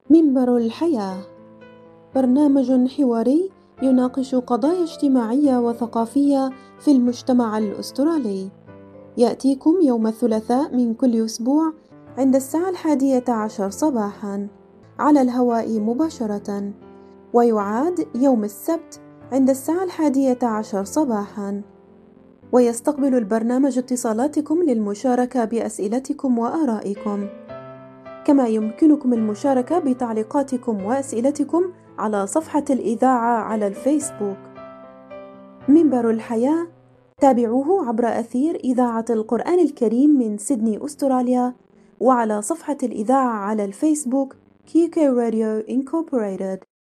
منبر الحياة، برنامج حواري يناقش قضايا اجتماعية وثقافية في المجتمع الأسترالي. يأتيكم يوم الثلاثاء من كل أسبوع عند الساعة 11 صباحاً على الهواء مباشرة، ويعاد يوم السبت عند الساعة 11 صباحاً. ويستقبل البرنامج اتصالاتكم للمشاركة بأسئلتكم وآرائكم، كما يمكنكم المشاركة بتعليقاتكم وأسئلتكم على صفحة الإذاعة على الفيسبوك. منبر الحياة، تابعوه عبر أثير إذاعة القرآن الكريم من سيدني أستراليا، وعلى صفحة الإذاعة على الفيسبوك KK Radio Incorporated.